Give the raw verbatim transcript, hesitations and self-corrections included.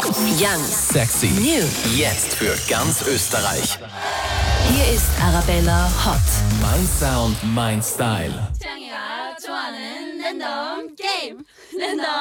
Young, Sexy. new. Jetzt für ganz Österreich. Hier ist Arabella Hot. Mein Sound, mein Style. 취향이가 좋아하는 랜덤 게임 랜덤